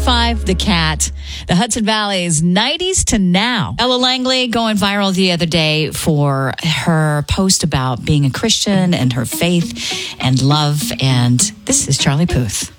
95, The Cat, the Hudson Valley's 90s to now. Ella Langley going viral the other day for her post about being a Christian and her faith and love. And this is Charlie Puth.